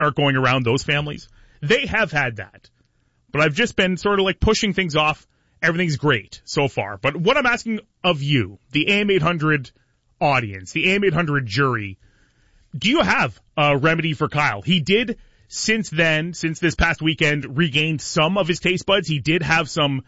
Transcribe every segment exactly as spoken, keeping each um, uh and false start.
start going around those families. They have had that. But I've just been sort of like pushing things off. Everything's great so far. But what I'm asking of you, the A M eight hundred audience, the A M eight hundred jury, do you have a remedy for Kyle? He did, since then, since this past weekend, regain some of his taste buds. He did have some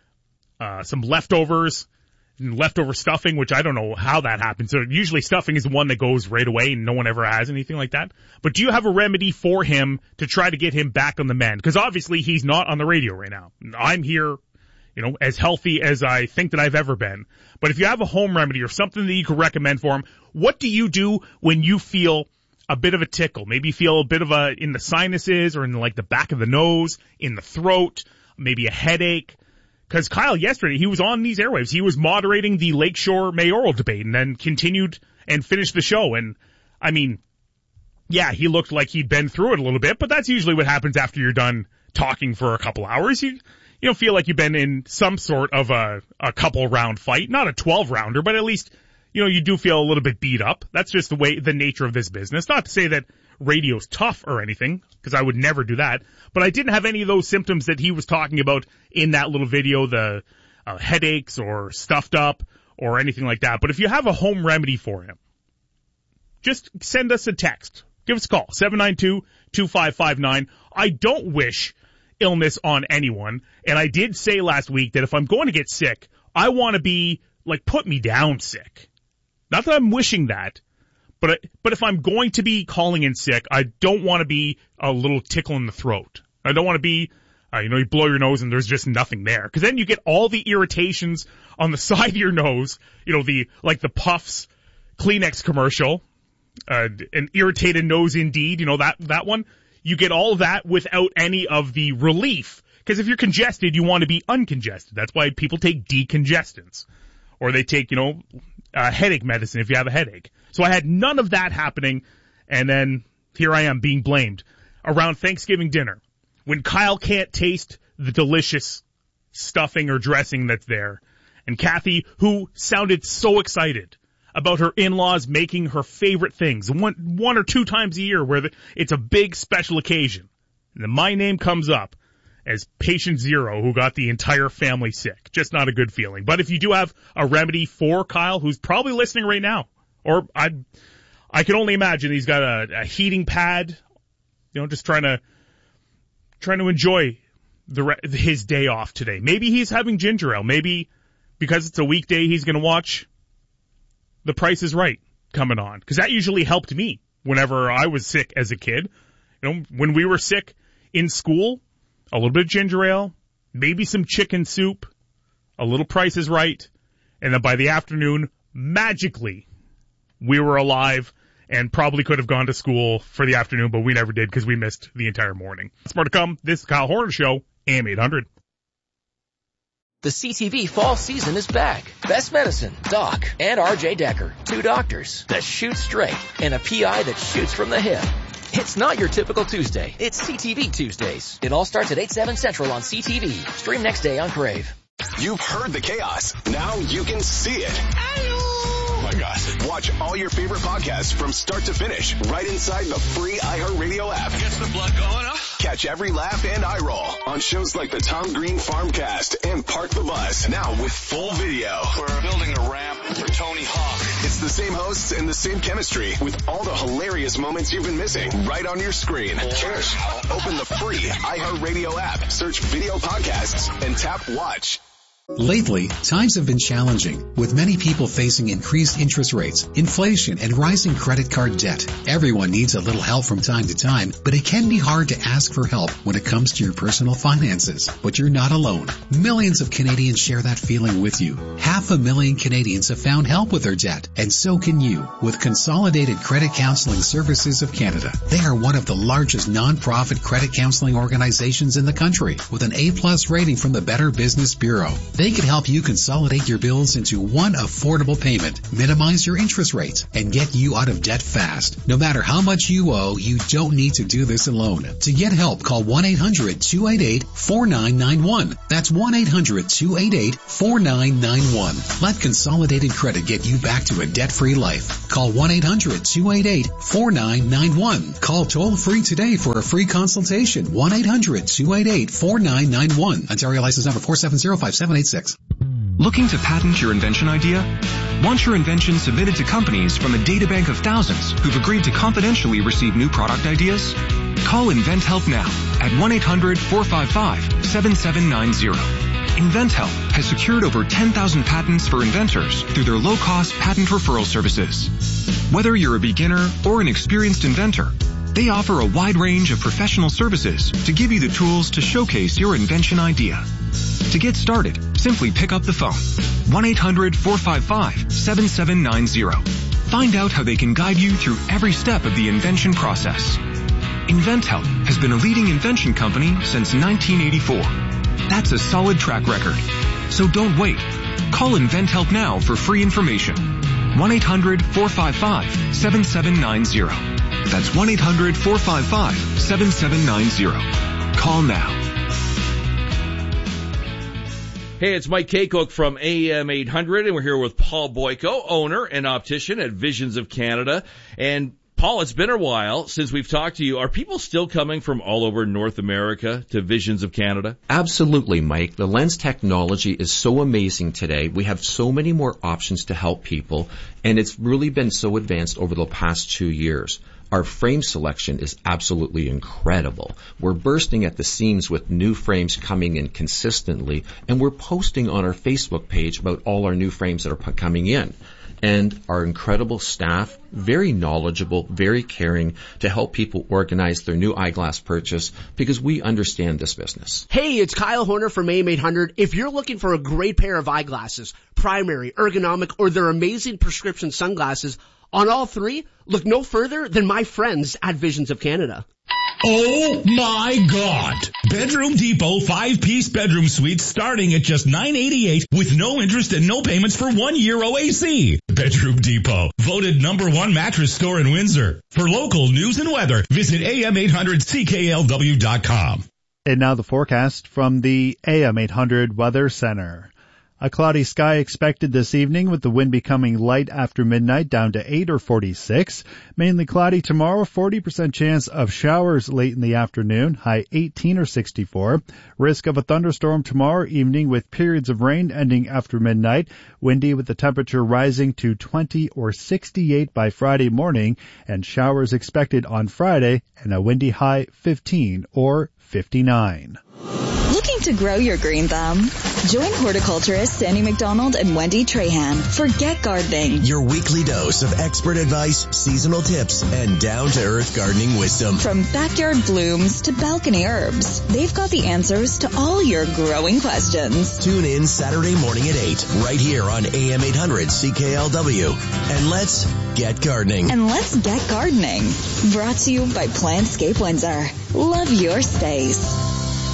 uh some leftovers, leftover stuffing, which I don't know how that happens. So usually stuffing is the one that goes right away and no one ever has anything like that. But do you have a remedy for him to try to get him back on the mend? Because obviously he's not on the radio right now. I'm here, you know, as healthy as I think that I've ever been. But if you have a home remedy or something that you could recommend for him, what do you do when you feel a bit of a tickle? Maybe you feel a bit of a, in the sinuses or in like the back of the nose, in the throat, maybe a headache. Because Kyle, yesterday, he was on these airwaves. He was moderating the Lakeshore mayoral debate and then continued and finished the show. And, I mean, yeah, he looked like he'd been through it a little bit, but that's usually what happens after you're done talking for a couple hours. You, you don't feel like you've been in some sort of a, a couple round fight. Not a twelve rounder, but at least, you know, you do feel a little bit beat up. That's just the way, the nature of this business. Not to say that radio's tough or anything, because I would never do that. But I didn't have any of those symptoms that he was talking about in that little video, the uh, headaches or stuffed up or anything like that. But if you have a home remedy for him, just send us a text. Give us a call, seven nine two, two five five nine. I don't wish illness on anyone. And I did say last week that if I'm going to get sick, I want to be, like, put me down sick. Not that I'm wishing that. But but if I'm going to be calling in sick, I don't want to be a little tickle in the throat. I don't want to be, uh, you know, you blow your nose and there's just nothing there. Because then you get all the irritations on the side of your nose. You know, the like the Puffs Kleenex commercial, uh, an irritated nose indeed. You know, that that one. You get all of that without any of the relief. Because if you're congested, you want to be uncongested. That's why people take decongestants. Or they take, you know, uh, headache medicine if you have a headache. So I had none of that happening, and then here I am being blamed around Thanksgiving dinner when Kyle can't taste the delicious stuffing or dressing that's there. And Kathy, who sounded so excited about her in-laws making her favorite things one, one or two times a year where the, it's a big special occasion. And then my name comes up as patient zero who got the entire family sick. Just not a good feeling. But if you do have a remedy for Kyle, who's probably listening right now, or I I can only imagine he's got a, a heating pad, you know, just trying to trying to enjoy the his day off today. Maybe he's having ginger ale. Maybe because it's a weekday, he's going to watch The Price is Right coming on. Because that usually helped me whenever I was sick as a kid. You know, when we were sick in school, a little bit of ginger ale, maybe some chicken soup, a little Price is Right, and then by the afternoon, magically, we were alive and probably could have gone to school for the afternoon, but we never did because we missed the entire morning. It's more to come. This is Kyle Horner Show, A M eight hundred. The C T V fall season is back. Best Medicine, Doc, and R J Decker. Two doctors that shoot straight and a P I that shoots from the hip. It's not your typical Tuesday. It's C T V Tuesdays. It all starts at eight, seven Central on C T V. Stream next day on Crave. You've heard the chaos. Now you can see it. Oh my gosh. Watch all your favorite podcasts from start to finish right inside the free iHeartRadio app. Gets the blood going, huh? Catch every laugh and eye roll on shows like the Tom Green Farmcast and Park the Bus. Now with full video. We're building a ramp for Tony Hawk. It's the same hosts and the same chemistry with all the hilarious moments you've been missing right on your screen. Cheers. Open the free iHeartRadio app, search video podcasts, and tap watch. Lately, times have been challenging, with many people facing increased interest rates, inflation, and rising credit card debt. Everyone needs a little help from time to time, but it can be hard to ask for help when it comes to your personal finances. But you're not alone. Millions of Canadians share that feeling with you. Half a million Canadians have found help with their debt, and so can you, with Consolidated Credit Counseling Services of Canada. They are one of the largest non-profit credit counseling organizations in the country, with an A plus rating from the Better Business Bureau. They can help you consolidate your bills into one affordable payment, minimize your interest rates, and get you out of debt fast. No matter how much you owe, you don't need to do this alone. To get help, call one eight hundred two eight eight four nine nine one. That's one eight hundred two eight eight four nine nine one. Let Consolidated Credit get you back to a debt-free life. Call one eight hundred two eight eight four nine nine one. Call toll-free today for a free consultation. one eight hundred two eight eight four nine nine one. Ontario license number four seven zero five seven eight six. Looking to patent your invention idea? Want your invention submitted to companies from a databank of thousands who've agreed to confidentially receive new product ideas? Call InventHelp now at one eight hundred four five five seven seven nine zero. InventHelp has secured over ten thousand patents for inventors through their low-cost patent referral services. Whether you're a beginner or an experienced inventor, they offer a wide range of professional services to give you the tools to showcase your invention idea. To get started, simply pick up the phone. one eight hundred four five five seven seven nine zero. Find out how they can guide you through every step of the invention process. InventHelp has been a leading invention company since nineteen eighty-four. That's a solid track record. So don't wait. Call InventHelp now for free information. one eight hundred four five five seven seven nine zero. That's one eight hundred four five five seven seven nine zero. Call now. Hey, it's Mike Kaycook from A M eight hundred, and we're here with Paul Boyko, owner and optician at Visions of Canada. And Paul, it's been a while since we've talked to you. Are people still coming from all over North America to Visions of Canada? Absolutely, Mike. The lens technology is so amazing today. We have so many more options to help people, and it's really been so advanced over the past two years. Our frame selection is absolutely incredible. We're bursting at the seams with new frames coming in consistently, and we're posting on our Facebook page about all our new frames that are coming in. And our incredible staff, very knowledgeable, very caring to help people organize their new eyeglass purchase because we understand this business. Hey, it's Kyle Horner from A M eight hundred. If you're looking for a great pair of eyeglasses, primary, ergonomic, or their amazing prescription sunglasses, on all three, look no further than my friends at Visions of Canada. Oh my God! Bedroom Depot five-piece bedroom suite starting at just nine eighty-eight with no interest and no payments for one year O A C. Bedroom Depot, voted number one mattress store in Windsor. For local news and weather, visit A M eight hundred C K L W dot com. And now the forecast from the A M eight hundred Weather Center. A cloudy sky expected this evening with the wind becoming light after midnight down to eight or forty-six. Mainly cloudy tomorrow, forty percent chance of showers late in the afternoon, high eighteen or sixty-four. Risk of a thunderstorm tomorrow evening with periods of rain ending after midnight. Windy with the temperature rising to twenty or sixty-eight by Friday morning, and showers expected on Friday and a windy high fifteen or fifty-nine. Looking to grow your green thumb? Join horticulturists Sandy McDonald and Wendy Trahan for Get Gardening. Your weekly dose of expert advice, seasonal tips, and down-to-earth gardening wisdom. From backyard blooms to balcony herbs, they've got the answers to all your growing questions. Tune in Saturday morning at eight, right here on A M eight hundred C K L W. And let's get gardening. And let's get gardening. Brought to you by Plantscape Windsor. Love your space.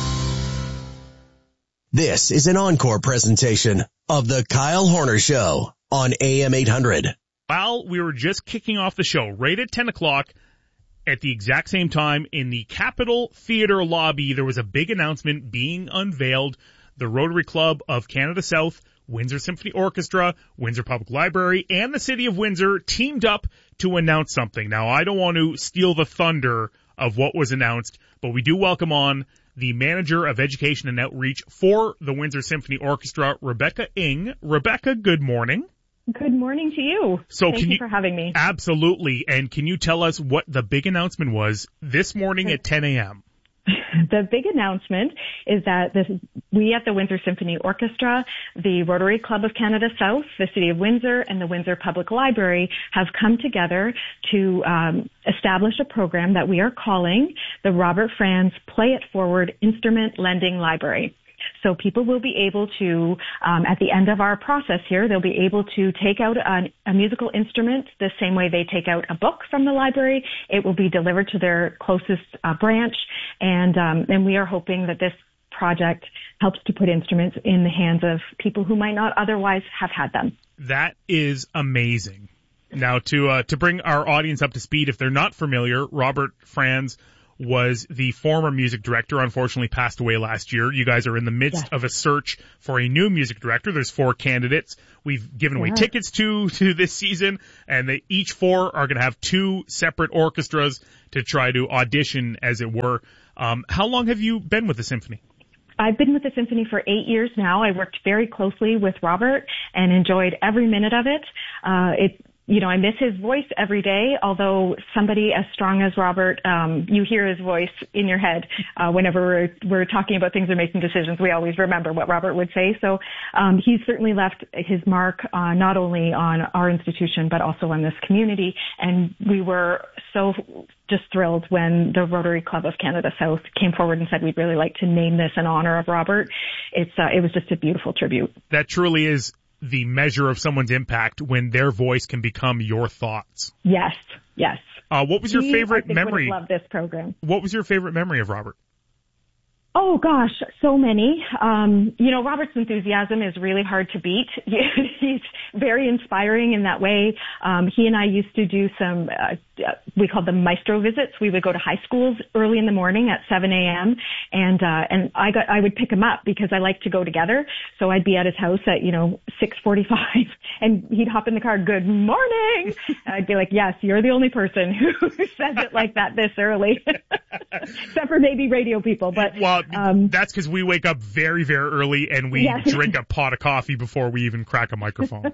This is an encore presentation of the Kyle Horner Show on A M eight hundred. Well, we were just kicking off the show right at ten o'clock. At the exact same time, in the Capitol Theatre lobby, there was a big announcement being unveiled. The Rotary Club of Canada South, Windsor Symphony Orchestra, Windsor Public Library, and the City of Windsor teamed up to announce something. Now, I don't want to steal the thunder of what was announced, but we do welcome on the Manager of Education and Outreach for the Windsor Symphony Orchestra, Rebecca Ng. Rebecca, good morning. Good morning to you. So Thank can you you for having me. Absolutely. And can you tell us what the big announcement was this morning at ten a.m.? The big announcement is that this, we at the Windsor Symphony Orchestra, the Rotary Club of Canada South, the City of Windsor, and the Windsor Public Library have come together to um, establish a program that we are calling the Robert Franz Play It Forward Instrument Lending Library. So people will be able to, um, at the end of our process here, they'll be able to take out a, a musical instrument the same way they take out a book from the library. It will be delivered to their closest uh, branch, and um, and we are hoping that this project helps to put instruments in the hands of people who might not otherwise have had them. That is amazing. Now, to uh, to bring our audience up to speed, if they're not familiar, Robert Franz was the former music director, unfortunately passed away last year. You guys are in the midst yes. of a search for a new music director. There's four candidates we've given away yeah. tickets to to this season, and they, each four are going to have two separate orchestras to try to audition, as it were. Um, how long have you been with the symphony? I've been with the symphony for eight years now. I worked very closely with Robert and enjoyed every minute of it. Uh, it You know, I miss his voice every day, although somebody as strong as Robert, um, you hear his voice in your head uh, whenever we're, we're talking about things or making decisions. We always remember what Robert would say. So um, he's certainly left his mark uh, not only on our institution, but also on this community. And we were so just thrilled when the Rotary Club of Canada South came forward and said we'd really like to name this in honor of Robert. It's uh, it was just a beautiful tribute. That truly is the measure of someone's impact when their voice can become your thoughts. Yes, yes. Uh, what was your he, favorite I think, memory? Would have loved this program. What was your favorite memory of Robert? Oh gosh, so many. Um, you know, Robert's enthusiasm is really hard to beat. He's very inspiring in that way. Um, he and I used to do some, uh, we called them maestro visits. We would go to high schools early in the morning at seven a.m. and, uh, and I got, I would pick him up because I like to go together. So I'd be at his house at, you know, six forty-five and he'd hop in the car, good morning. And I'd be like, yes, you're the only person who says it like that this early. Except for maybe radio people, but. Well, Um, that's because we wake up very, very early and we yes. drink a pot of coffee before we even crack a microphone.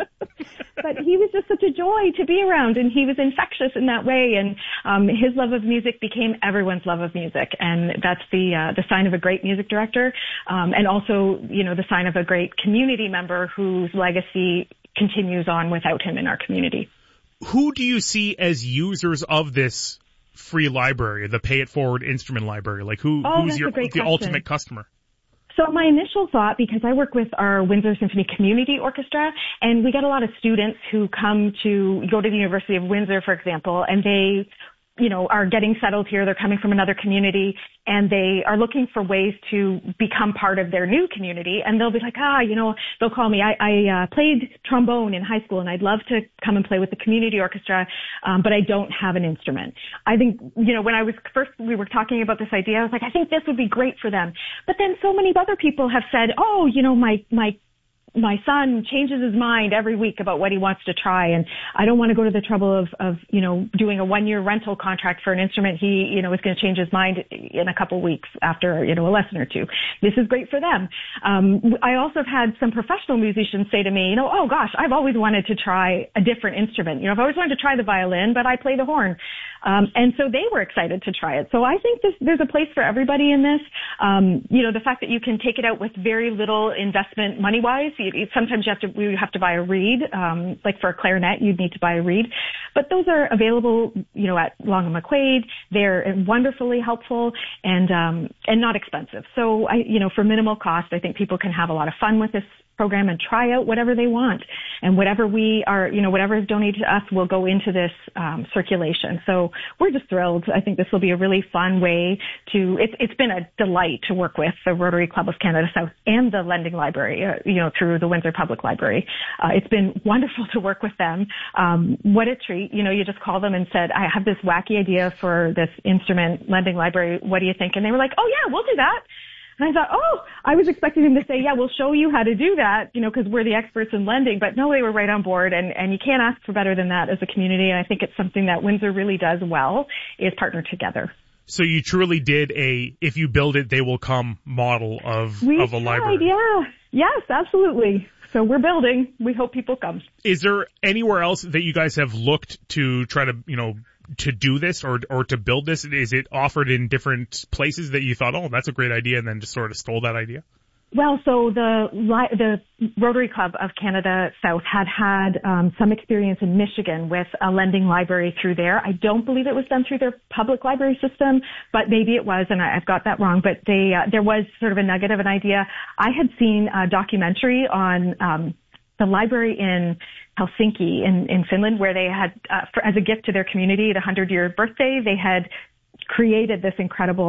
But he was just such a joy to be around, and he was infectious in that way. And um, his love of music became everyone's love of music, and that's the uh, the sign of a great music director, um, and also, you know, the sign of a great community member whose legacy continues on without him in our community. Who do you see as users of this free library, the Pay It Forward instrument library? Like who, oh, who's your, the question. ultimate customer? So my initial thought, because I work with our Windsor Symphony Community Orchestra, and we get a lot of students who come to go to the University of Windsor, for example, and they, you know, are getting settled here. They're coming from another community, and they are looking for ways to become part of their new community. And they'll be like, ah, you know, they'll call me. I, I uh, played trombone in high school, and I'd love to come and play with the community orchestra, um, but I don't have an instrument. I think, you know, when I was first, we were talking about this idea, I was like, I think this would be great for them. But then so many other people have said, oh, you know, my my my son changes his mind every week about what he wants to try, and I don't want to go to the trouble of, of, you know, doing a one-year rental contract for an instrument. He, you know, is going to change his mind in a couple weeks after, you know, a lesson or two. This is great for them. Um, I also have had some professional musicians say to me, you know, oh gosh, I've always wanted to try a different instrument. You know, I've always wanted to try the violin, but I play the horn. Um, and so they were excited to try it. So I think this, there's a place for everybody in this. Um, you know, the fact that you can take it out with very little investment money-wise. You, you, sometimes you have to, we have to buy a reed. Um, like for a clarinet, you'd need to buy a reed. But those are available, you know, at Long and McQuaid. They're wonderfully helpful and, um, and not expensive. So I, you know, for minimal cost, I think people can have a lot of fun with this program and try out whatever they want, and whatever we are, you know, whatever is donated to us will go into this um, circulation. So we're just thrilled. I think this will be a really fun way to. It's it's been a delight to work with the Rotary Club of Canada South and the Lending Library, uh, you know, through the Windsor Public Library. Uh, it's been wonderful to work with them. Um, what a treat! You know, you just call them and said, I have this wacky idea for this instrument Lending Library. What do you think? And they were like, oh yeah, we'll do that. And I thought, oh, I was expecting them to say, yeah, we'll show you how to do that, you know, because we're the experts in lending. But no, they were right on board. And, and you can't ask for better than that as a community. And I think it's something that Windsor really does well, is partner together. So you truly did a, if you build it, they will come model of, we of a tried, library. Yeah. Yes, absolutely. So we're building. We hope people come. Is there anywhere else that you guys have looked to try to, you know, to do this or or to build this? Is it offered in different places that you thought, oh, that's a great idea, and then just sort of stole that idea? Well, so the the Rotary Club of Canada South had had um, some experience in Michigan with a lending library through there. I don't believe it was done through their public library system, but maybe it was, and I, I've got that wrong. But they uh, there was sort of a nugget of an idea. I had seen a documentary on um, the library in Helsinki in, in Finland, where they had, uh, for, as a gift to their community, the hundred-year birthday, they had created this incredible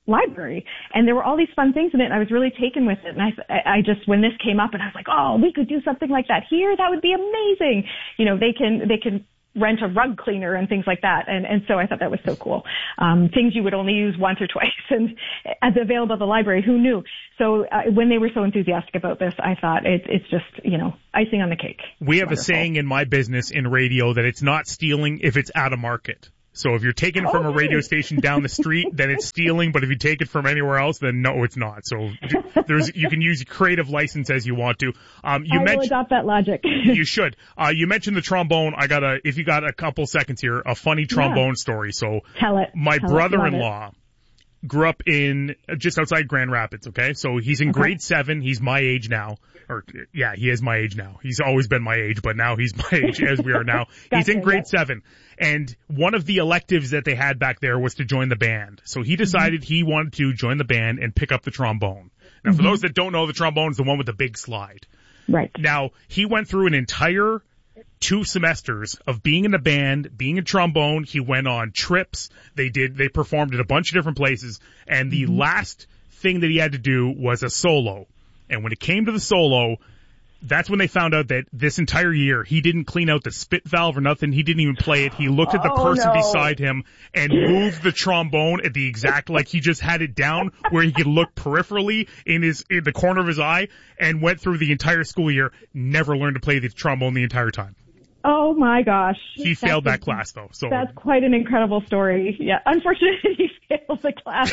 library. And there were all these fun things in it, and I was really taken with it. And I, I just, when this came up, and I was like, oh, we could do something like that here. That would be amazing. You know, they can, they can rent a rug cleaner and things like that. And, and so I thought that was so cool. Um, things you would only use once or twice, and as available at the library, who knew? So uh, when they were so enthusiastic about this, I thought it, it's just, you know, icing on the cake. We have Wonderful. a saying in my business in radio that it's not stealing if it's out of market. So if you're taking it from Oh, a radio nice. station down the street, then it's stealing. But if you take it from anywhere else, then no, it's not. So there's, you can use your creative license as you want to. Um, you I will mentioned, adopt that logic. you should. Uh, you mentioned the trombone. I got a, if you got a couple seconds here, a funny trombone Yeah. story. So Tell it. my Tell it. brother-in-law grew up in just outside Grand Rapids. Okay. So he's in Okay. grade seven. He's my age now. Or yeah, he is my age now. He's always been my age, but now he's my age as we are now. He's in Gotcha, grade yeah. seven. And one of the electives that they had back there was to join the band. So he decided he wanted to join the band and pick up the trombone. Now, for those that don't know, the trombone is the one with the big slide. Right. Now, he went through an entire two semesters of being in the band, being a trombone. He went on trips. They did, they performed at a bunch of different places. And the last thing that he had to do was a solo. And when it came to the solo, that's when they found out that this entire year he didn't clean out the spit valve or nothing. He didn't even play it. He looked at the Oh, person no. beside him and moved the trombone at the exact, like he just had it down where he could look peripherally in his, in the corner of his eye, and went through the entire school year, never learned to play the trombone the entire time. Oh my gosh. He failed that class though, so. That's quite an incredible story. Yeah. Unfortunately, he failed the class,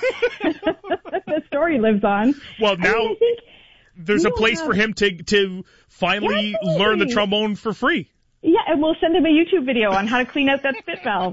but the story lives on. Well, now I mean, I think there's a we'll place have- for him to, to finally Yeah, learn the absolutely. trombone for free. Yeah, and we'll send him a YouTube video on how to clean out that spit valve.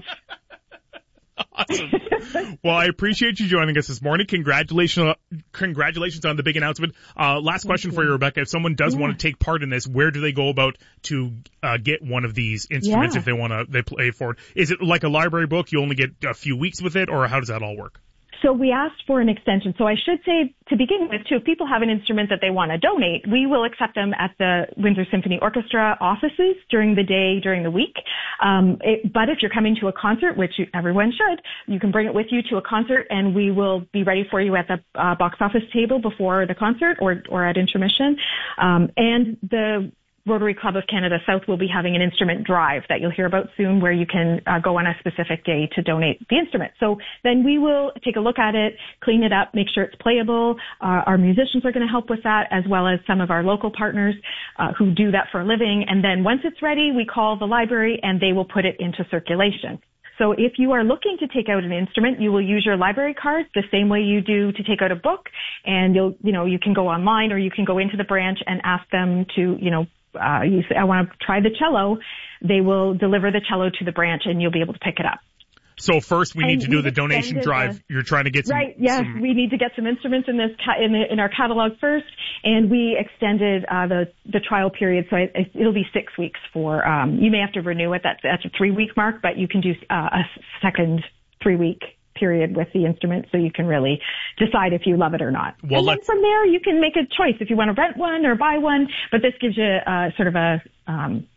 Awesome. Well, I appreciate you joining us this morning. Congratulations, congratulations on the big announcement. Uh, last question for you, Rebecca. If someone does Yeah. want to take part in this, where do they go about to uh, get one of these instruments Yeah. if they want to they play for it? Is it like a library book? You only get a few weeks with it, or how does that all work? So we asked for an extension. So I should say, to begin with, too, if people have an instrument that they want to donate, we will accept them at the Windsor Symphony Orchestra offices during the day, during the week. Um, it, but if you're coming to a concert, which you, everyone should, you can bring it with you to a concert, and we will be ready for you at the uh, box office table before the concert or, or at intermission. Um, and the Rotary Club of Canada South will be having an instrument drive that you'll hear about soon, where you can uh, go on a specific day to donate the instrument. So then we will take a look at it, clean it up, make sure it's playable. Uh, our musicians are going to help with that, as well as some of our local partners uh, who do that for a living. And then once it's ready, we call the library and they will put it into circulation. So if you are looking to take out an instrument, you will use your library card the same way you do to take out a book. And you'll, you know, you can go online, or you can go into the branch and ask them to, you know, Uh, you say, I want to try the cello. They will deliver the cello to the branch, and you'll be able to pick it up. So first we need And to do we've the donation extended drive. the- You're trying to get some. Right, yes, some- we need to get some instruments in this ca- in, the, in our catalog first, and we extended uh, the the trial period, so it, it'll be six weeks for. Um, you may have to renew it. That's that's a three week mark, but you can do uh, a second three week period with the instrument, so you can really decide if you love it or not. Well, and then let's- from there, you can make a choice if you want to rent one or buy one. But this gives you uh, sort of a um,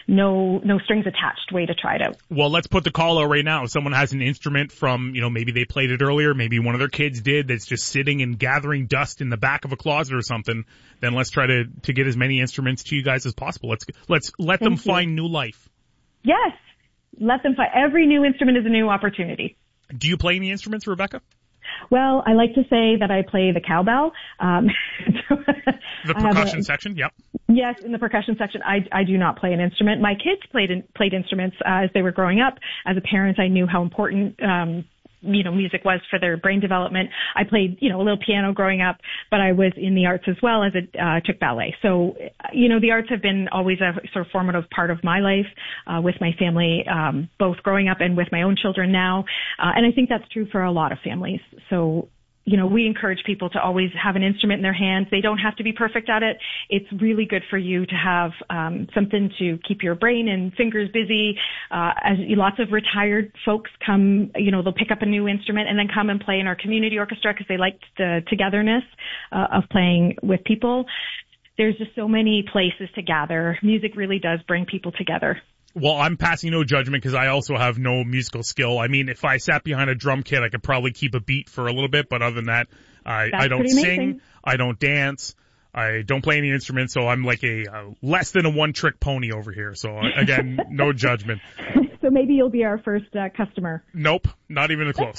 no no strings attached way to try it out. Well, let's put the call out right now. If someone has an instrument from, you know, maybe they played it earlier, maybe one of their kids did, that's just sitting and gathering dust in the back of a closet or something, then let's try to, to get as many instruments to you guys as possible. Let's, let's let them Thank you. find new life. Yes, let them find. Every new instrument is a new opportunity. Do you play any instruments, Rebecca? Well, I like to say that I play the cowbell. Um, The I have percussion a- section? Yep. Yes, in the percussion section, I, I do not play an instrument. My kids played in, played instruments uh, as they were growing up. As a parent, I knew how important um, you know music was for their brain development. I played you know a little piano growing up, but I was in the arts as well as it uh, took ballet. So you know the arts have been always a sort of formative part of my life uh, with my family, um, both growing up and with my own children now. Uh, and I think that's true for a lot of families. So. You know, we encourage people to always have an instrument in their hands. They don't have to be perfect at it. It's really good for you to have um, something to keep your brain and fingers busy. Uh, as lots of retired folks come, you know, they'll pick up a new instrument and then come and play in our community orchestra because they like the togetherness uh, of playing with people. There's just so many places to gather. Music really does bring people together. Well, I'm passing no judgment because I also have no musical skill. I mean, if I sat behind a drum kit, I could probably keep a beat for a little bit, but other than that, I, I don't sing, I don't dance, I don't play any instruments, so I'm like a uh, less than a one-trick pony over here. So, again, no judgment. So maybe you'll be our first uh, customer. Nope, not even close.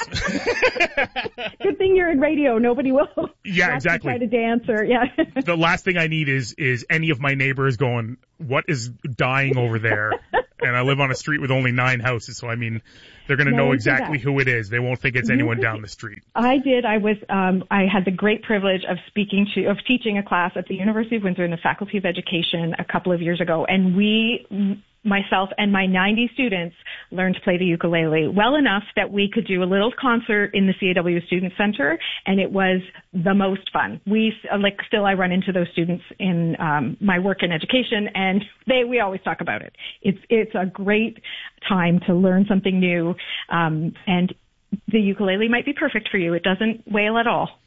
Good thing you're in radio. Nobody will. Yeah, exactly. Try to dance or yeah. The last thing I need is is any of my neighbors going, "What is dying over there?" And I live on a street with only nine houses, so I mean, they're going to No, know exactly that. who it is. They won't think it's anyone down the street. I did. I was. Um, I had the great privilege of speaking to, of teaching a class at the University of Windsor in the Faculty of Education a couple of years ago, and we, myself and my ninety students, learned to play the ukulele well enough that we could do a little concert in the C A W Student Center, and it was the most fun. We like still I run into those students in um, my work in education, and they we always talk about it. It's it's a great time to learn something new, um, and the ukulele might be perfect for you. It doesn't wail at all.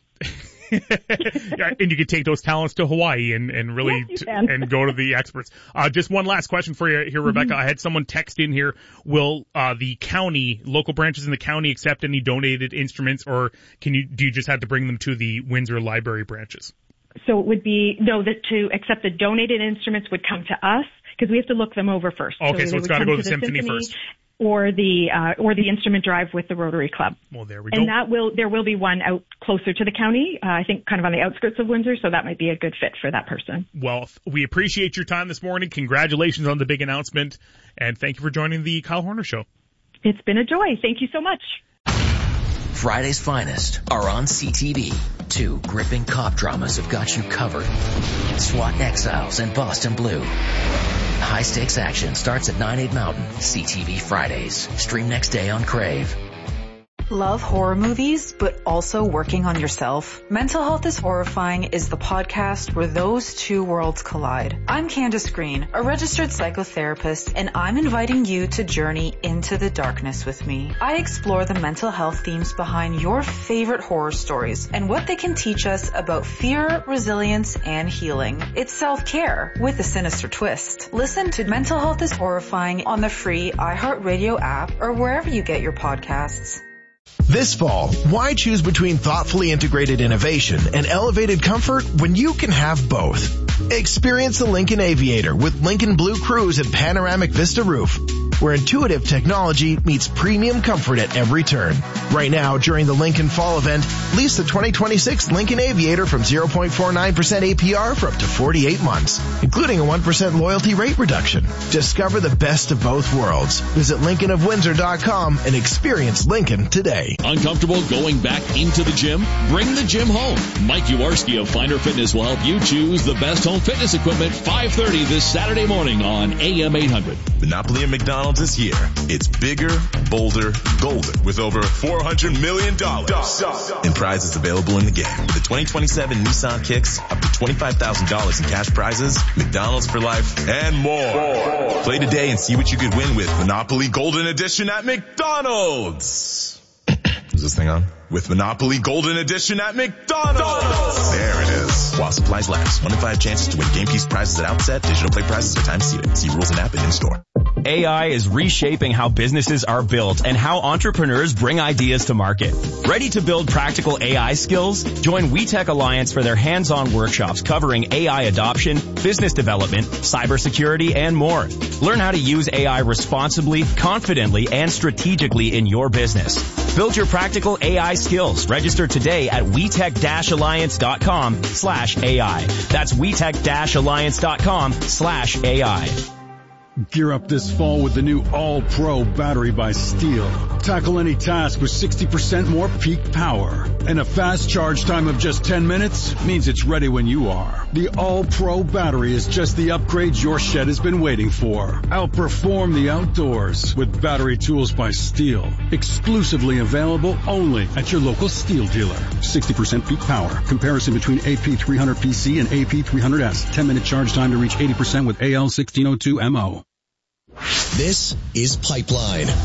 Yeah, and you could take those talents to Hawaii and, and really yes, t- and go to the experts. Uh, just one last question for you here, Rebecca. Mm-hmm. I had someone text in here. Will uh, the county, local branches in the county, accept any donated instruments, or can you do you just have to bring them to the Windsor Library branches? So it would be no, that to accept the donated instruments would come to us because we have to look them over first. Okay, so, so it's got to go to the symphony, symphony first. Or the uh, or the instrument drive with the Rotary Club. Well, there we and go. And that will there will be one out closer to the county, uh, I think kind of on the outskirts of Windsor, so that might be a good fit for that person. Well, we appreciate your time this morning. Congratulations on the big announcement, and thank you for joining the Kyle Horner Show. It's been a joy. Thank you so much. Friday's finest are on C T V. Two gripping cop dramas have got you covered. SWAT Exiles and Boston Blue. High-stakes action starts at nine, eight Mountain. C T V Fridays. Stream next day on Crave. Love horror movies, but also working on yourself? Mental Health is Horrifying is the podcast where those two worlds collide. I'm Candace Green, a registered psychotherapist, and I'm inviting you to journey into the darkness with me. I explore the mental health themes behind your favorite horror stories and what they can teach us about fear, resilience, and healing. It's self-care with a sinister twist. Listen to Mental Health is Horrifying on the free iHeartRadio app or wherever you get your podcasts. This fall, why choose between thoughtfully integrated innovation and elevated comfort when you can have both? Experience the Lincoln Aviator with Lincoln Blue Cruise and Panoramic Vista Roof, where intuitive technology meets premium comfort at every turn. Right now, during the Lincoln Fall event, lease the twenty twenty-six Lincoln Aviator from zero point four nine percent A P R for up to forty-eight months, including a one percent loyalty rate reduction. Discover the best of both worlds. Visit Lincoln of Windsor dot com and experience Lincoln today. Uncomfortable going back into the gym? Bring the gym home. Mike Uwarski of Finder Fitness will help you choose the best home fitness equipment. five thirty this Saturday morning on A M eight hundred. Monopoly at McDonald's is here. It's bigger, bolder, golden with over four hundred million dollars in prizes available in the game. With the twenty twenty-seven Nissan Kicks, up to twenty-five thousand dollars in cash prizes, McDonald's for life, and more. Play today and see what you could win with Monopoly Golden Edition at McDonald's. Is this thing on? With Monopoly Golden Edition at McDonald's. There it is. While supplies last. One in five chances to win game piece prizes at outset. Digital play prizes are time seated. See rules and app and in store. A I is reshaping how businesses are built and how entrepreneurs bring ideas to market. Ready to build practical A I skills? Join WeTech Alliance for their hands-on workshops covering A I adoption, business development, cybersecurity, and more. Learn how to use A I responsibly, confidently, and strategically in your business. Build your practical A I skills. Register today at WeTech Alliance dot com slash A I. That's WeTech Alliance dot com slash A I. Gear up this fall with the new All-Pro battery by Steel. Tackle any task with sixty percent more peak power. And a fast charge time of just ten minutes means it's ready when you are. The All-Pro battery is just the upgrade your shed has been waiting for. Outperform the outdoors with battery tools by Steel. Exclusively available only at your local Steel dealer. sixty percent peak power. Comparison between A P three hundred P C and A P three hundred S. ten minute charge time to reach eighty percent with A L sixteen oh two M O. This is Pipeline.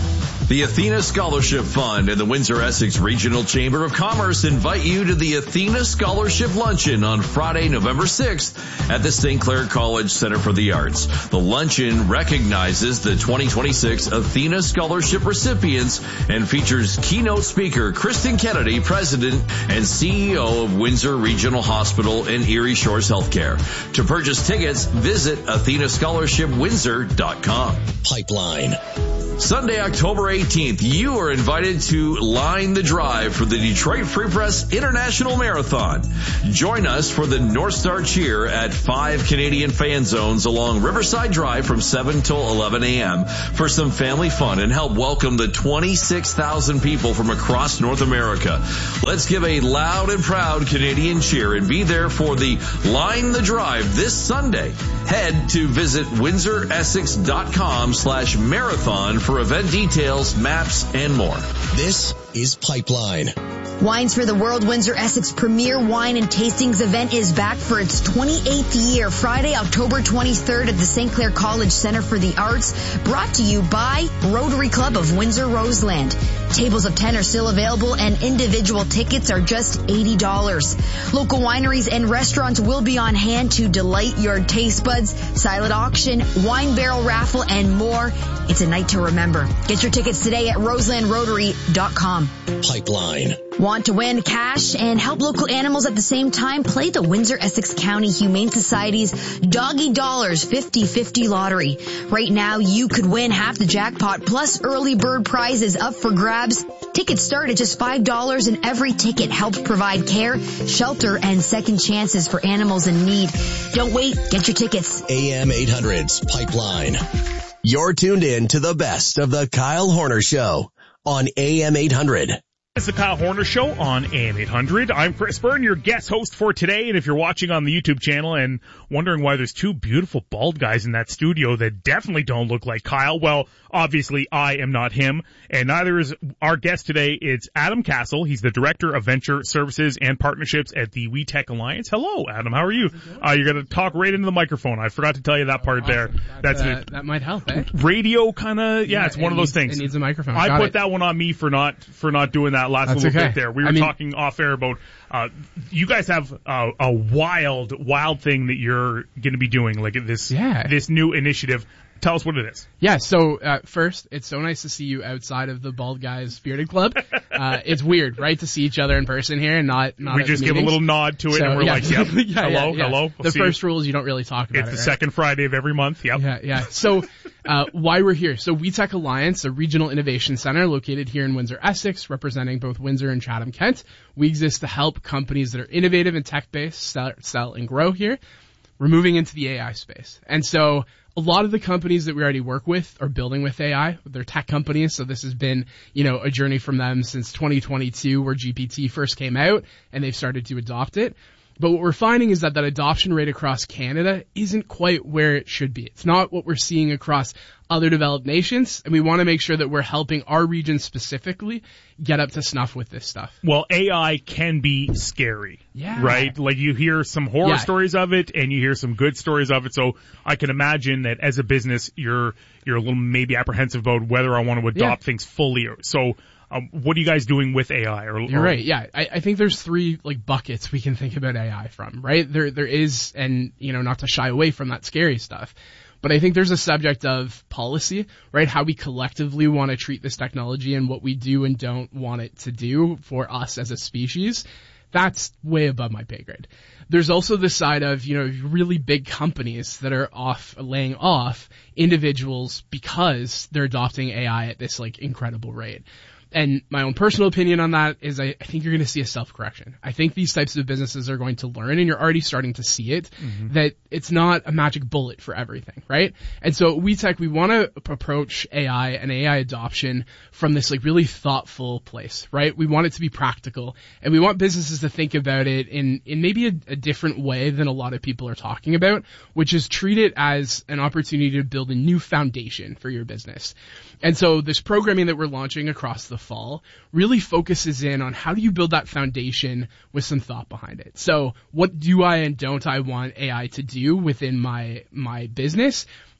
The Athena Scholarship Fund and the Windsor-Essex Regional Chamber of Commerce invite you to the Athena Scholarship Luncheon on Friday, November sixth at the Saint Clair College Center for the Arts. The luncheon recognizes the twenty twenty-six Athena Scholarship recipients and features keynote speaker Kristen Kennedy, President and C E O of Windsor Regional Hospital and Erie Shores Healthcare. To purchase tickets, visit athena scholarship windsor dot com. Pipeline. Sunday, October eighteenth, you are invited to line the drive for the Detroit Free Press International Marathon. Join us for the North Star Cheer at five Canadian fan zones along Riverside Drive from seven till eleven a.m. for some family fun and help welcome the twenty-six thousand people from across North America. Let's give a loud and proud Canadian cheer and be there for the Line the Drive this Sunday. Head to visit windsor essex dot com slash marathon for event details, maps, and more. This is Pipeline. Wines for the World Windsor-Essex Premier Wine and Tastings event is back for its twenty-eighth year, Friday, October twenty-third at the Saint Clair College Center for the Arts, brought to you by Rotary Club of Windsor-Roseland. Tables of ten are still available and individual tickets are just eighty dollars. Local wineries and restaurants will be on hand to delight your taste buds, silent auction, wine barrel raffle, and more. It's a night to remember. Get your tickets today at roseland rotary dot com. Pipeline. Want to win cash and help local animals at the same time? Play the Windsor-Essex County Humane Society's Doggy Dollars fifty fifty lottery. Right now, you could win half the jackpot plus early bird prizes up for grabs. Tickets start at just five dollars and every ticket helps provide care, shelter, and second chances for animals in need. Don't wait. Get your tickets. A M eight hundred's Pipeline. You're tuned in to the best of the Kyle Horner Show on A M eight hundred. It's the Kyle Horner Show on A M eight hundred. I'm Chris Byrne, your guest host for today. And if you're watching on the YouTube channel and wondering why there's two beautiful bald guys in that studio that definitely don't look like Kyle, well, obviously I am not him, and neither is our guest today. It's Adam Castle. He's the Director of Venture Services and Partnerships at the WeTech Alliance. Hello, Adam. How are you? Uh, you're going to talk right into the microphone. I forgot to tell you that part awesome. there. That's, That's uh, it. That might help, eh? Radio kind of, yeah, yeah, it's one of needs, those things. It needs a microphone. I Got put it. that one on me for not for not doing that last That's little okay. bit there. We were I mean, talking off air about uh you guys have uh, a wild, wild thing that you're going to be doing, like this Yeah. this new initiative. Tell us what it is. Yeah, so uh, first, it's so nice to see you outside of the Bald Guys Bearded Club. Uh, it's weird, right, to see each other in person here and not, not We at just meetings. give a little nod to it So, and we're yeah, like, yep, yeah, hello, yeah, yeah. hello. We'll The see first you. rule is you don't really talk about It's it, the right? second Friday of every month, yep. Yeah, yeah. So, uh, why we're here. So, WeTech Alliance, a regional innovation center located here in Windsor-Essex, representing both Windsor and Chatham-Kent. We exist to help companies that are innovative and tech-based sell, sell and grow here. We're moving into the A I space. And so, a lot of the companies that we already work with are building with A I. They're tech companies, so this has been, you know, a journey from them since twenty twenty-two, where G P T first came out, and they've started to adopt it. But what we're finding is that that adoption rate across Canada isn't quite where it should be. It's not what we're seeing across other developed nations, and we want to make sure that we're helping our region specifically get up to snuff with this stuff. Well, A I can be scary. Yeah. Right? Like you hear some horror Yeah. stories of it and you hear some good stories of it. So I can imagine that as a business, you're, you're a little maybe apprehensive about whether I want to adopt Yeah. things fully. So, um, what are you guys doing with A I? Or, You're or- right. Yeah, I, I think there's three like buckets we can think about A I from. Right? There, there is, and you know, not to shy away from that scary stuff, but I think there's a subject of policy, right? How we collectively want to treat this technology and what we do and don't want it to do for us as a species. That's way above my pay grade. There's also the side of, you know, really big companies that are off, laying off individuals because they're adopting A I at this like incredible rate. And my own personal opinion on that is I, I think you're going to see a self-correction. I think these types of businesses are going to learn, and you're already starting to see it, Mhm. that it's not a magic bullet for everything, right? And so at WeTech, we want to approach A I and A I adoption from this like really thoughtful place, right? We want it to be practical, and we want businesses to think about it in, in maybe a, a different way than a lot of people are talking about, which is treat it as an opportunity to build a new foundation for your business. And so this programming that we're launching across the fall really focuses in on how do you build that foundation with some thought behind it. So what do I and don't I want A I to do within my, my business?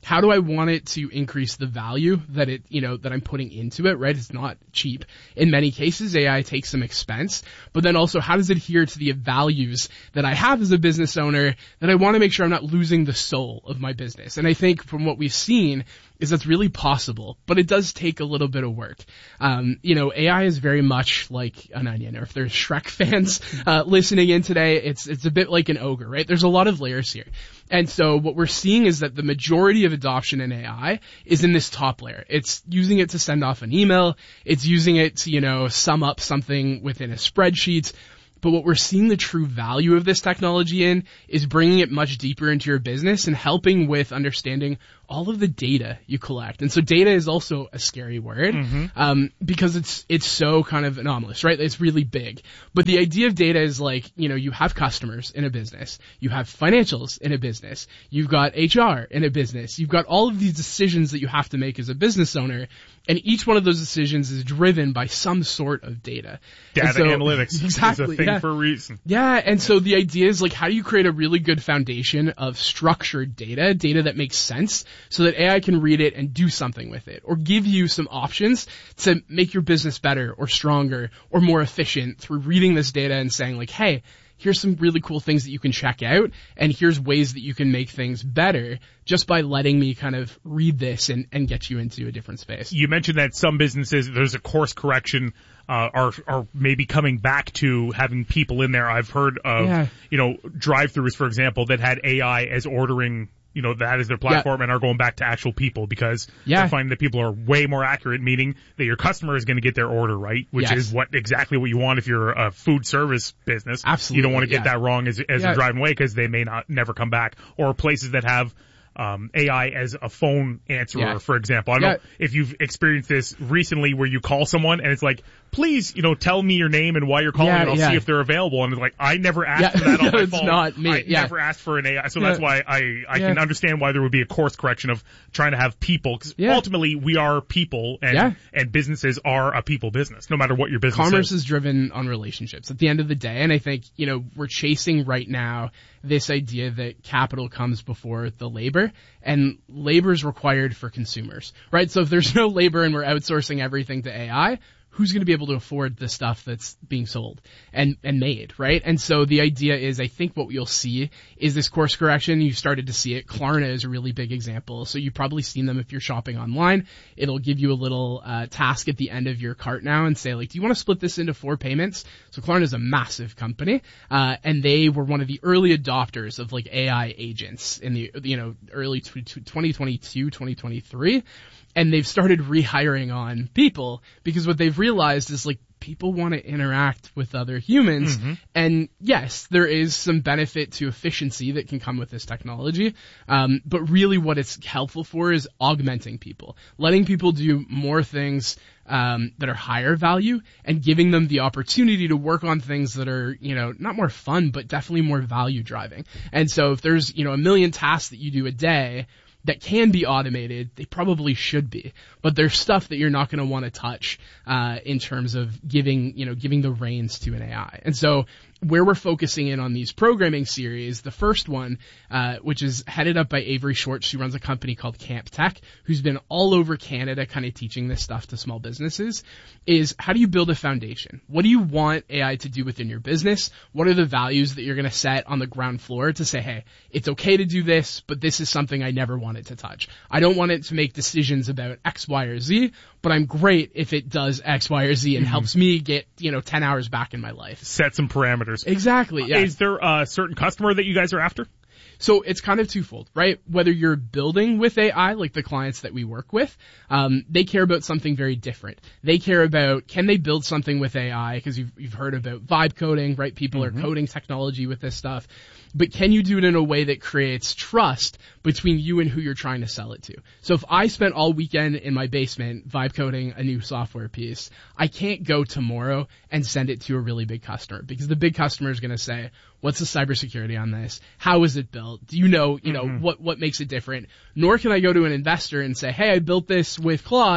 how do I want it to increase the value that it, you know, that I'm putting into it, right? It's not cheap. In many cases, A I takes some expense, but then also how does it adhere to the values that I have as a business owner that I want to make sure I'm not losing the soul of my business? And I think from what we've seen is that's really possible, but it does take a little bit of work. Um, you know, A I is very much like an onion, or if there's Shrek fans, uh, listening in today, it's, it's a bit like an ogre, right? There's a lot of layers here. And so what we're seeing is that the majority of adoption in A I is in this top layer. It's using it to send off an email. It's using it to, you know, sum up something within a spreadsheet. But what we're seeing the true value of this technology in is bringing it much deeper into your business and helping with understanding all of the data you collect. And so data is also a scary word, mm-hmm. um, because it's, it's so kind of anomalous, right? It's really big. But the idea of data is like, you know, you have customers in a business, you have financials in a business, you've got H R in a business, you've got all of these decisions that you have to make as a business owner. And each one of those decisions is driven by some sort of data. Data so, analytics exactly, is a thing yeah. for a reason. Yeah, and so the idea is like, how do you create a really good foundation of structured data, data that makes sense, so that A I can read it and do something with it, or give you some options to make your business better or stronger or more efficient through reading this data and saying like, hey, here's some really cool things that you can check out, and here's ways that you can make things better just by letting me kind of read this and, and get you into a different space. You mentioned that some businesses, there's a course correction, uh, are, are maybe coming back to having people in there. I've heard of, Yeah. you know, drive-thrus, for example, that had A I as ordering, you know, that is their platform, yeah. and are going back to actual people because yeah. they're finding that people are way more accurate, meaning that your customer is going to get their order right, which yes. is what exactly what you want if you're a food service business. Absolutely. You don't want to get yeah. that wrong as, as yeah. they're driving away because they may not never come back. Or places that have um, A I as a phone answerer, yeah. for example. I don't yeah. know if you've experienced this recently where you call someone and it's like, please, you know, tell me your name and why you're calling, yeah, and I'll yeah. see if they're available. And it's like, I never asked yeah. for that on no, my it's phone. not me. I yeah. never asked for an A I. So yeah. that's why I, I yeah. can understand why there would be a course correction of trying to have people, because yeah. ultimately we are people, and yeah. and businesses are a people business, no matter what your business Commerce is. is driven on relationships at the end of the day. And I think, you know, we're chasing right now this idea that capital comes before the labor, and labor is required for consumers, right? So if there's no labor and we're outsourcing everything to A I, who's going to be able to afford the stuff that's being sold and, and made, right? And so the idea is, I think what you'll see is this course correction. You've started to see it. Klarna is a really big example. So you've probably seen them if you're shopping online. It'll give you a little uh, task at the end of your cart now and say, like, do you want to split this into four payments? So Klarna is a massive company, uh, and they were one of the early adopters of like A I agents in the, you know, early twenty twenty-two, twenty twenty-three. And they've started rehiring on people because what they've realized is like people want to interact with other humans. Mm-hmm. And yes, there is some benefit to efficiency that can come with this technology. Um, but really what it's helpful for is augmenting people, letting people do more things um, that are higher value and giving them the opportunity to work on things that are, you know, not more fun, but definitely more value driving. And so if there's, you know, a million tasks that you do a day that can be automated, they probably should be. But there's stuff that you're not going to want to touch uh, in terms of giving, you know, giving the reins to an A I. And so where we're focusing in on these programming series, the first one, uh, which is headed up by Avery Schwartz, she runs a company called Camp Tech, who's been all over Canada kind of teaching this stuff to small businesses, is how do you build a foundation? What do you want A I to do within your business? What are the values that you're going to set on the ground floor to say, hey, it's okay to do this, but this is something I never want it to touch. I don't want it to make decisions about X, Y, or Z, but I'm great if it does X, Y, or Z and mm-hmm. helps me get, you know, ten hours back in my life. Set some parameters. Exactly, yeah. Is there a certain customer that you guys are after? So it's kind of twofold, right? Whether you're building with A I, like the clients that we work with, um, they care about something very different. They care about, can they build something with A I? Because you've, you've heard about vibe coding, right? People mm-hmm. are coding technology with this stuff. But can you do it in a way that creates trust between you and who you're trying to sell it to? So if I spent all weekend in my basement vibe coding a new software piece, I can't go tomorrow and send it to a really big customer because the big customer is going to say, what's the cybersecurity on this? How is it built? Do you know, you know, mm-hmm. what, what makes it different? Nor can I go to an investor and say, hey, I built this with Claude.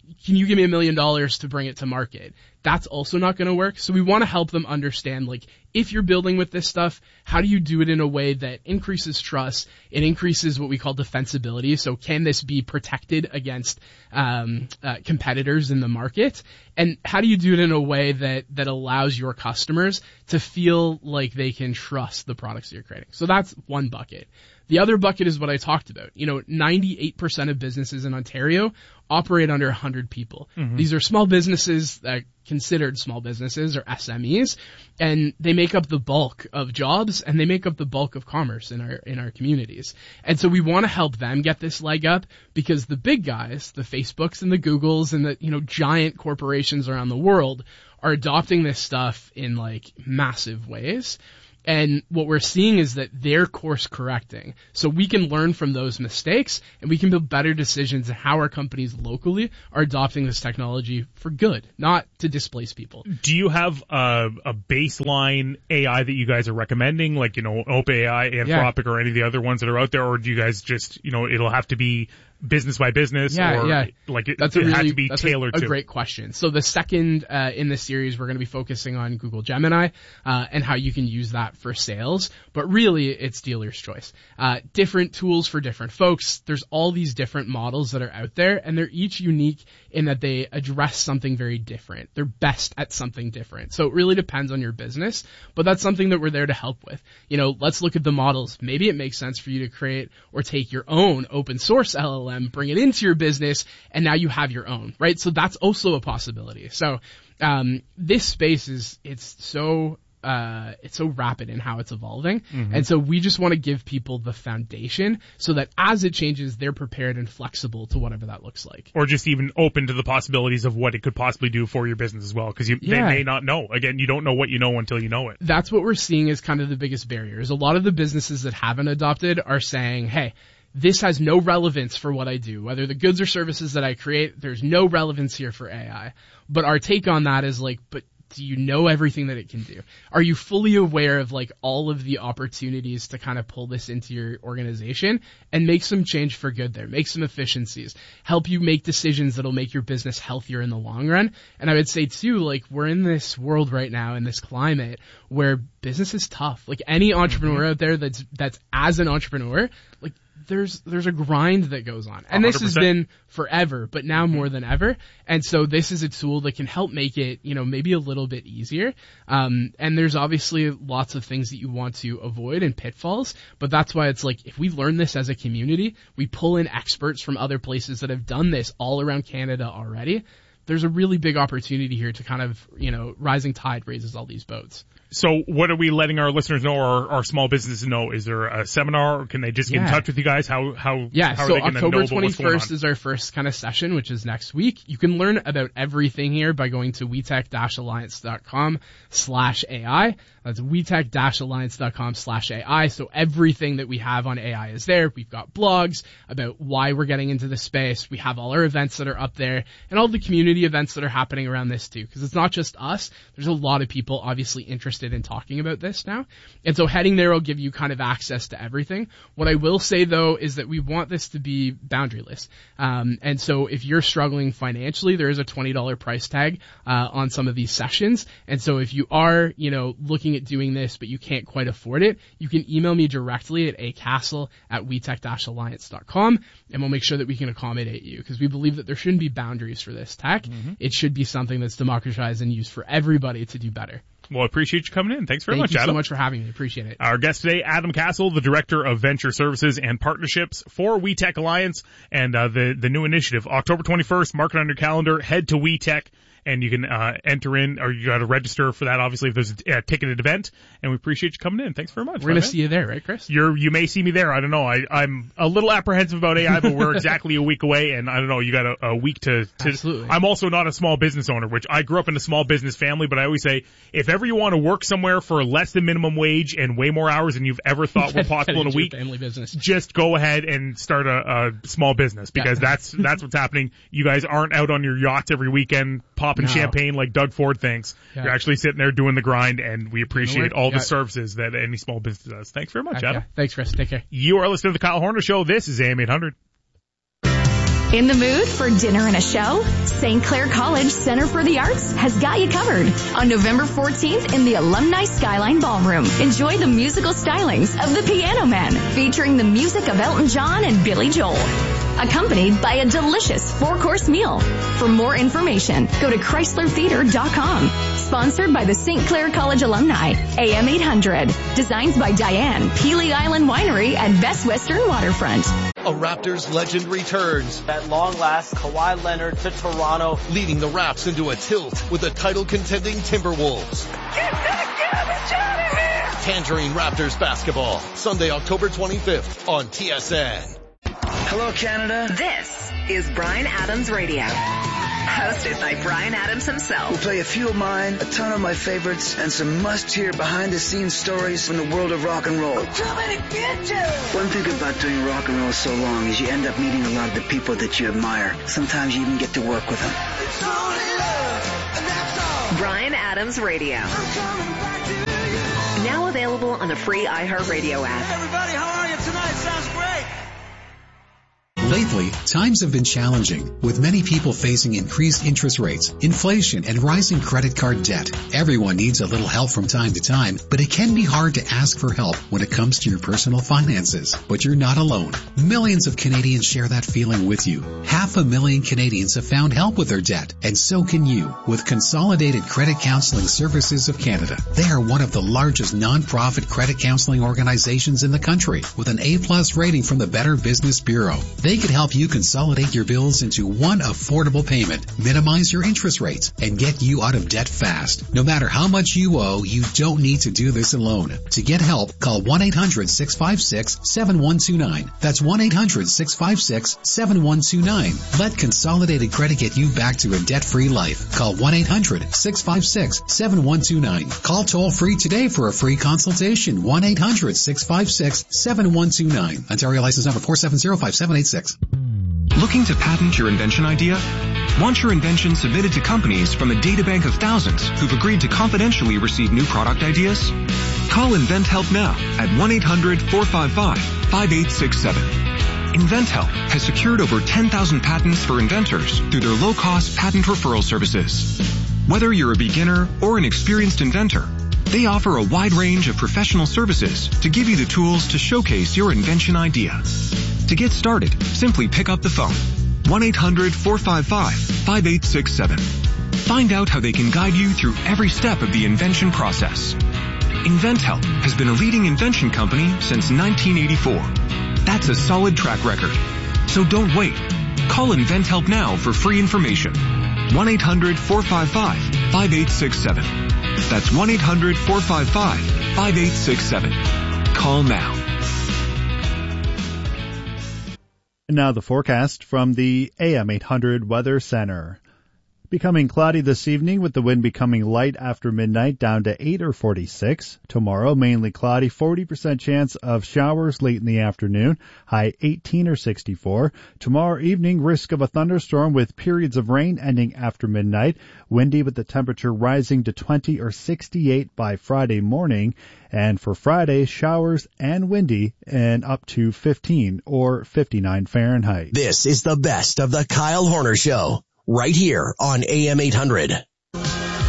can you give me a million dollars to bring it to market? That's also not going to work. So we want to help them understand, like, if you're building with this stuff, how do you do it in a way that increases trust? It increases what we call defensibility. So can this be protected against um, uh, competitors in the market? And how do you do it in a way that, that allows your customers to feel like they can trust the products that you're creating? So that's one bucket. The other bucket is what I talked about. You know, ninety-eight percent of businesses in Ontario operate under one hundred people. Mm-hmm. These are small businesses that are considered small businesses or S M Es, and they make up the bulk of jobs and they make up the bulk of commerce in our in our communities. And so we want to help them get this leg up, because the big guys, the Facebooks and the Googles and the, you know, giant corporations around the world are adopting this stuff in like massive ways. And what we're seeing is that they're course correcting. So we can learn from those mistakes and we can build better decisions on how our companies locally are adopting this technology for good, not to displace people. Do you have a, a baseline A I that you guys are recommending, like, you know, OpenAI, Anthropic, yeah. or any of the other ones that are out there? Or do you guys just, you know, it'll have to be business by business, yeah, or yeah. like it, that's it a really, had to be that's tailored a, a to? great question. So the second uh, in the series, we're going to be focusing on Google Gemini uh, and how you can use that for sales. But really, it's dealer's choice. Uh, different tools for different folks. There's all these different models that are out there, and they're each unique in that they address something very different. They're best at something different. So it really depends on your business, but that's something that we're there to help with. You know, let's look at the models. Maybe it makes sense for you to create or take your own open source L L M, bring it into your business, and now you have your own, right? So that's also a possibility. So um, this space is, it's so uh, it's so rapid in how it's evolving. Mm-hmm. And so we just want to give people the foundation so that as it changes, they're prepared and flexible to whatever that looks like. Or just even open to the possibilities of what it could possibly do for your business as well, because yeah. they may not know. Again, you don't know what you know until you know it. That's what we're seeing as kind of the biggest barriers. A lot of the businesses that haven't adopted are saying, hey, this has no relevance for what I do. Whether the goods or services that I create, there's no relevance here for A I. But our take on that is like, but do you know everything that it can do? Are you fully aware of like all of the opportunities to kind of pull this into your organization and make some change for good there, make some efficiencies, help you make decisions that'll make your business healthier in the long run? And I would say too, like, we're in this world right now in this climate where business is tough. Like any entrepreneur mm-hmm. out there that's, that's as an entrepreneur, like, there's there's a grind that goes on. And one hundred percent. This has been forever, but now more than ever. And so this is a tool that can help make it, you know, maybe a little bit easier. Um, and there's obviously lots of things that you want to avoid and pitfalls, but that's why it's like, if we learn this as a community, we pull in experts from other places that have done this all around Canada already. There's a really big opportunity here to kind of, you know, rising tide raises all these boats. So what are we letting our listeners know, or our small businesses know? Is there a seminar, or can they just get yeah. in touch with you guys? How, how, yeah, how are so they going to know October what's going on? twenty-first is our first kind of session, which is next week. You can learn about everything here by going to wetech-alliance.com slash AI. That's wetech-alliance.com slash AI. So everything that we have on A I is there. We've got blogs about why we're getting into the space. We have all our events that are up there and all the community events that are happening around this too. Because it's not just us. There's a lot of people obviously interested in talking about this now. And so heading there will give you kind of access to everything. What I will say though is that we want this to be boundaryless. Um, and so if you're struggling financially, there is a twenty dollars price tag uh, on some of these sessions. And so if you are, you know, looking at doing this, but you can't quite afford it, you can email me directly at acastle at wetech-alliance dot com, and we'll make sure that we can accommodate you, because we believe that there shouldn't be boundaries for this tech. Mm-hmm. It should be something that's democratized and used for everybody to do better. Well, I appreciate you coming in. Thanks very Thank much, you Adam. so much for having me. Appreciate it. Our guest today, Adam Castle, the Director of Venture Services and Partnerships for WeTech Alliance, and uh, the, the new initiative, October twenty-first, mark it on your calendar, head to WeTech, and you can uh, enter in, or you got to register for that, obviously, if there's a ticketed event, and we appreciate you coming in. Thanks very much. We're going to see you there, right, Chris? You're, you may see me there. I don't know. I, I'm a little apprehensive about A I, but we're exactly a week away, and I don't know, you got a, a week to, to... Absolutely. I'm also not a small business owner, which I grew up in a small business family, but I always say, if ever you want to work somewhere for less than minimum wage and way more hours than you've ever thought were possible in a week, family business. Just go ahead and start a, a small business, because yeah. that's that's what's happening. You guys aren't out on your yachts every weekend popping no. champagne like Doug Ford thinks. Yeah. You're actually sitting there doing the grind, and we appreciate all the yeah. services that any small business does. Thanks very much, Adam. Yeah. Thanks, Chris. Take care. You are listening to The Kyle Horner Show. This is A M eight hundred. In the mood for dinner and a show? Saint Clair College Center for the Arts has got you covered. On November fourteenth in the Alumni Skyline Ballroom, enjoy the musical stylings of The Piano Man, featuring the music of Elton John and Billy Joel, accompanied by a delicious four-course meal. For more information, go to Chrysler Theater dot com. Sponsored by the Saint Clair College alumni, A M eight hundred. Designed by Diane, Peely Island Winery at Best Western Waterfront. A Raptors legend returns. At long last, Kawhi Leonard to Toronto. Leading the Raps into a tilt with the title-contending Timberwolves. Get that garbage out of here! Tangerine Raptors basketball. Sunday, October twenty-fifth on T S N. Hello, Canada. This is Bryan Adams Radio. Hosted by Bryan Adams himself. We'll play a few of mine, a ton of my favorites, and some must-hear behind-the-scenes stories from the world of rock and roll. I'm coming to get you! One thing about doing rock and roll so long is you end up meeting a lot of the people that you admire. Sometimes you even get to work with them. It's only love, and that's all. Bryan Adams Radio. I'm coming back to you. Now available on the free iHeartRadio app. Hey, everybody, how are you tonight? Sounds great. Lately, times have been challenging, with many people facing increased interest rates, inflation, and rising credit card debt. Everyone needs a little help from time to time, but it can be hard to ask for help when it comes to your personal finances. But you're not alone. Millions of Canadians share that feeling with you. Half a million Canadians have found help with their debt, and so can you, with Consolidated Credit Counseling Services of Canada. They are one of the largest non-profit credit counseling organizations in the country, with an A-plus rating from the Better Business Bureau. They can help you consolidate your bills into one affordable payment, minimize your interest rates, and get you out of debt fast. No matter how much you owe, you don't need to do this alone. To get help, call one eight hundred six five six seven one two nine. That's one eight hundred six five six seven one two nine. Let Consolidated Credit get you back to a debt-free life. Call one eight hundred six five six seven one two nine. Call toll-free today for a free consultation. one eight hundred six five six seven one two nine. Ontario license number four seven zero five seven eight six. Looking to patent your invention idea? Want your invention submitted to companies from a databank of thousands who've agreed to confidentially receive new product ideas? Call InventHelp now at one eight hundred four five five five eight six seven. InventHelp has secured over ten thousand patents for inventors through their low-cost patent referral services. Whether you're a beginner or an experienced inventor, they offer a wide range of professional services to give you the tools to showcase your invention idea. To get started, simply pick up the phone. one eight hundred four five five five eight six seven. Find out how they can guide you through every step of the invention process. InventHelp has been a leading invention company since nineteen eighty-four. That's a solid track record. So don't wait. Call InventHelp now for free information. one eight hundred four five five five eight six seven. That's one eight hundred four five five five eight six seven. Call now. And now the forecast from the A M eight hundred Weather Center. Becoming cloudy this evening with the wind becoming light after midnight down to eight or forty-six. Tomorrow, mainly cloudy, forty percent chance of showers late in the afternoon, high eighteen or sixty-four. Tomorrow evening, risk of a thunderstorm with periods of rain ending after midnight. Windy with the temperature rising to twenty or sixty-eight by Friday morning. And for Friday, showers and windy and up to fifteen or fifty-nine Fahrenheit. This is the best of the Kyle Horner Show, right here on A M eight hundred.